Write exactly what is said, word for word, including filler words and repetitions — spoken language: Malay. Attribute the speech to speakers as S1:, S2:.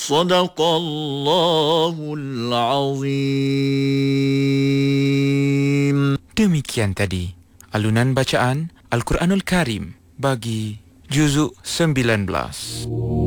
S1: Sadaqallahul azim.
S2: Demikian tadi alunan bacaan Al-Quranul Karim bagi juzuk sembilan belas.